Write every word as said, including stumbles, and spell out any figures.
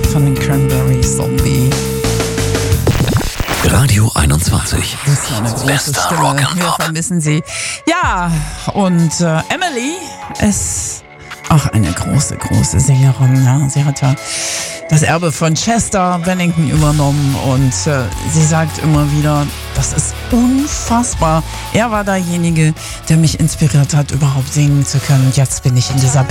von den Cranberries, Zombie. Radio einundzwanzig. Das ist eine große Bester Stimme. Rock and Wir Pop. vermissen sie. Ja, und äh, Emily ist auch eine große, große Sängerin. Ja. Sie hat ja das Erbe von Chester Bennington übernommen und äh, sie sagt immer wieder, das ist unfassbar. Er war derjenige, der mich inspiriert hat, überhaupt singen zu können. Und jetzt bin ich in dieser Band.